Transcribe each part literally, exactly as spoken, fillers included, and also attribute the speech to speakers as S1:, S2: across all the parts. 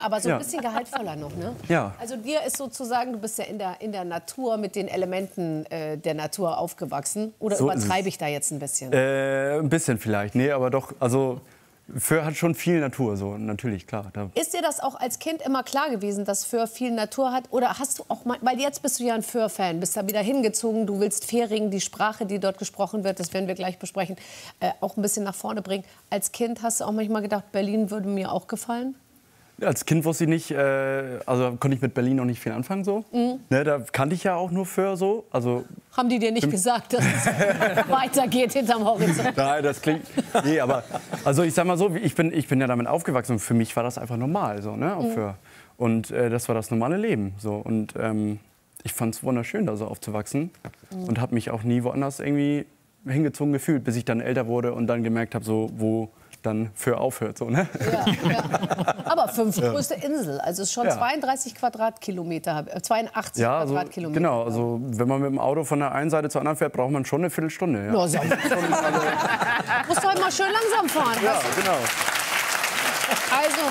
S1: Aber so ein
S2: Ja.
S1: bisschen gehaltvoller noch, ne?
S2: Ja.
S1: Also dir ist sozusagen, du bist ja in der, in der Natur mit den Elementen äh, der Natur aufgewachsen. Oder
S2: So ist es.
S1: übertreibe ich da jetzt ein bisschen?
S2: Äh, ein bisschen vielleicht, nee, aber doch, also Föhr hat schon viel Natur, so natürlich, klar. Da
S1: Ist dir das auch als Kind immer klar gewesen, dass Föhr viel Natur hat? Oder hast du auch mal, weil jetzt bist du ja ein Föhr-Fan, bist da wieder hingezogen, du willst Fähringen, die Sprache, die dort gesprochen wird, das werden wir gleich besprechen, äh, auch ein bisschen nach vorne bringen. Als Kind hast du auch manchmal gedacht, Berlin würde mir auch gefallen?
S2: Als Kind wusste ich nicht, äh, also konnte ich mit Berlin noch nicht viel anfangen so.
S1: Mhm.
S2: Ne, da kannte ich ja auch nur Föhr so. Also
S1: Haben die dir nicht gesagt, dass es weitergeht hinterm Horizont?
S2: nein, das klingt. Nee, aber also ich sag mal so, ich bin, ich bin ja damit aufgewachsen. Für mich war das einfach normal so, ne, auf
S1: Mhm.
S2: Föhr. Und äh, das war das normale Leben so. Und ähm, ich fand es wunderschön, da so aufzuwachsen
S1: Mhm.
S2: und habe mich auch nie woanders irgendwie hingezogen gefühlt, bis ich dann älter wurde und dann gemerkt habe, so wo dann Föhr aufhört, so, ne?
S1: Ja, ja. Aber fünftgrößte Insel, also es ist schon
S2: Ja.
S1: zweiunddreißig Quadratkilometer, äh, zweiundachtzig
S2: Ja, also,
S1: Quadratkilometer.
S2: genau. Also wenn man mit dem Auto von der einen Seite zur anderen fährt, braucht man schon eine Viertelstunde. Ja,
S1: Ja, so. Musst du halt mal schön langsam fahren.
S2: ja
S1: weißt du?
S2: genau.
S1: Also,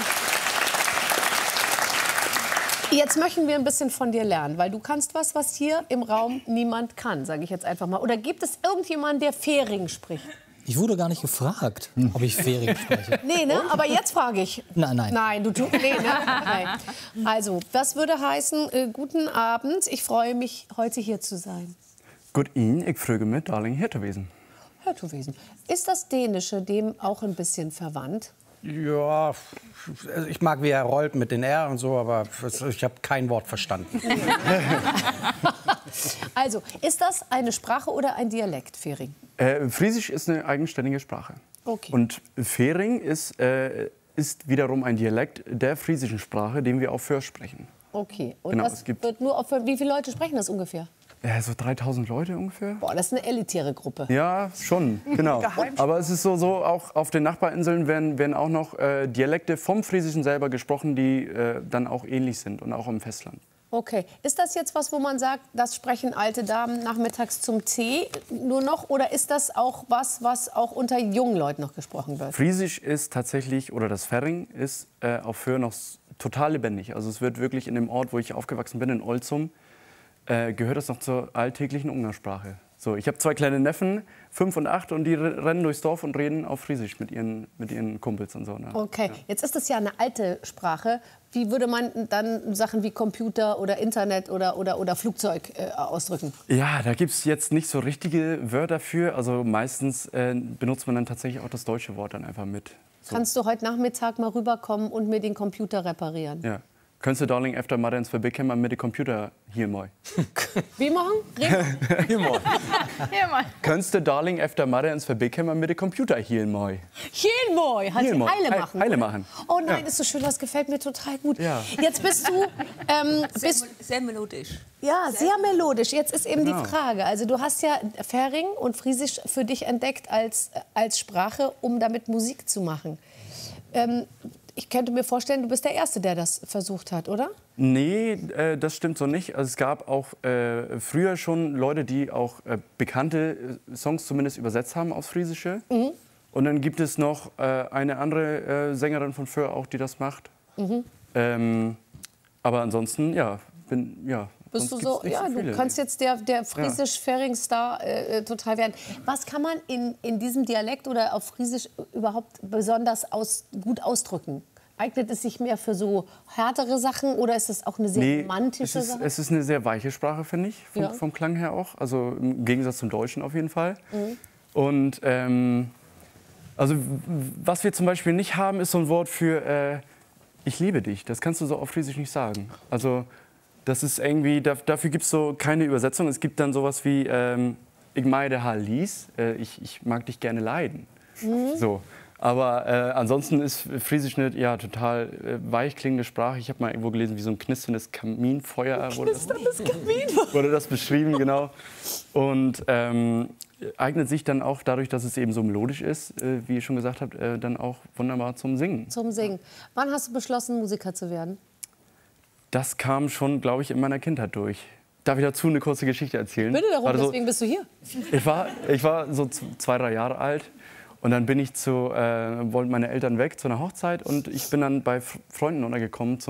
S1: jetzt möchten wir ein bisschen von dir lernen, weil du kannst was, was hier im Raum niemand kann, sage ich jetzt einfach mal. Oder gibt es irgendjemanden, der Fähring spricht?
S3: Ich wurde gar nicht gefragt, ob ich Fähring spreche.
S1: Nee, ne? Aber jetzt frage ich.
S3: Nein, nein.
S1: Nein, du tust. Nee, ne? Nein. Also, das würde heißen, äh, guten Abend. Ich freue mich, heute hier zu sein.
S2: Gut, Ihnen, ich frage mit Darling Hirtewesen.
S1: Hörtowesen. Ist das Dänische dem auch ein bisschen verwandt?
S4: Ja, also ich mag, wie er rollt mit den R und so, aber ich habe kein Wort verstanden.
S1: Also, ist das eine Sprache oder ein Dialekt, Fähring?
S2: Äh, Friesisch ist eine eigenständige Sprache.
S1: Okay.
S2: Und Fähring ist, äh, ist wiederum ein Dialekt der friesischen Sprache, den wir auf Föhr sprechen.
S1: Okay. Und
S2: Genau,
S1: das
S2: es gibt-
S1: wird nur auf, wie viele Leute sprechen das ungefähr?
S2: Ja, so dreitausend Leute ungefähr.
S1: Boah, das ist eine elitäre Gruppe.
S2: Ja, schon, genau. Aber es ist so, so auch auf den Nachbarinseln werden, werden auch noch äh, Dialekte vom Friesischen selber gesprochen, die äh, dann auch ähnlich sind und auch im Festland.
S1: Okay. Ist das jetzt was, wo man sagt, das sprechen alte Damen nachmittags zum Tee nur noch? Oder ist das auch was, was auch unter jungen Leuten noch gesprochen wird?
S2: Friesisch ist tatsächlich, oder das Fähring ist äh, auf Föhr noch s- total lebendig. Also es wird wirklich in dem Ort, wo ich aufgewachsen bin, in Olzum, äh, gehört das noch zur alltäglichen Umgangssprache. So, ich habe zwei kleine Neffen, fünf und acht, und die re- rennen durchs Dorf und reden auf Friesisch mit ihren, mit ihren Kumpels und so. Ne?
S1: Okay, jetzt ist das ja eine alte Sprache. Wie würde man dann Sachen wie Computer oder Internet oder, oder, oder Flugzeug äh, ausdrücken?
S2: Ja, da gibt es jetzt nicht so richtige Wörter für. Also meistens äh, benutzt man dann tatsächlich auch das deutsche Wort dann einfach mit. So.
S1: Kannst du heute Nachmittag mal rüberkommen und mir den Computer reparieren?
S2: Ja. Könntest du, Darling, efter mal ins Verbekommen mit dem Computer hier mal?
S1: Wie machen? Reden?
S2: Hier mal.
S5: Hier mal.
S2: Könntest du, Darling, efter mal ins Verbekommen mit dem Computer hier mal?
S1: Hielmoy, halt
S2: Hielmoy.
S1: Heile
S2: He-
S1: machen.
S2: Heile machen.
S1: Oh nein,
S2: Ja.
S1: ist so schön, das gefällt mir total gut.
S2: Ja.
S1: Jetzt bist du, ähm, bist,
S5: Sehr melodisch.
S1: ja, sehr melodisch. Jetzt ist eben
S2: Genau.
S1: die Frage, also du hast ja Fähring und Friesisch für dich entdeckt als, als Sprache, um damit Musik zu machen. Ähm, ich könnte mir vorstellen, du bist der Erste, der das versucht hat, oder?
S2: Nee, äh, das stimmt so nicht. Also es gab auch äh, früher schon Leute, die auch äh, bekannte äh, Songs zumindest übersetzt haben aufs Friesische.
S1: Mhm.
S2: Und dann gibt es noch äh, eine andere äh, Sängerin von Föhr auch, die das macht.
S1: Mhm.
S2: Ähm, aber ansonsten, ja, bin, ja.
S1: Bist
S2: sonst
S1: du so,
S2: gibt's nicht
S1: ja,
S2: so
S1: du
S2: viele.
S1: kannst jetzt der, der Friesisch-Fähring-Star äh, äh, total werden. Was kann man in, in diesem Dialekt oder auf Friesisch überhaupt besonders aus, gut ausdrücken? Eignet es sich mehr für so härtere Sachen oder ist es auch eine sehr
S2: Nee,
S1: romantische
S2: es ist,
S1: Sache?
S2: es ist eine sehr weiche Sprache, finde ich, vom,
S1: Ja.
S2: vom Klang her auch. Also im Gegensatz zum Deutschen auf jeden Fall.
S1: Mhm.
S2: Und ähm, also w- was wir zum Beispiel nicht haben, ist so ein Wort für äh, ich liebe dich. Das kannst du so auf Friesisch nicht sagen. Also das ist irgendwie, da, dafür gibt es so keine Übersetzung. Es gibt dann sowas wie ähm, ich meide ha lies, äh, ich, ich mag dich gerne leiden.
S1: Mhm.
S2: So. Aber äh, ansonsten ist Friesisch eine ja, total äh, weich klingende Sprache. Ich habe mal irgendwo gelesen, wie so ein knisterndes Kaminfeuer wurde, das, wurde das beschrieben, genau. Und ähm, eignet sich dann auch dadurch, dass es eben so melodisch ist, äh, wie ihr schon gesagt habt, äh, dann auch wunderbar zum Singen.
S1: Zum Singen. Wann hast du beschlossen, Musiker zu werden?
S2: Das kam schon, glaube ich, in meiner Kindheit durch. Darf ich dazu eine kurze Geschichte erzählen?
S1: Bitte darum,
S2: Also,
S1: deswegen bist du hier.
S2: ich war, ich war so z- zwei, drei Jahre alt Und dann bin ich zu, äh, wollten meine Eltern weg zu einer Hochzeit und ich bin dann bei Freunden untergekommen.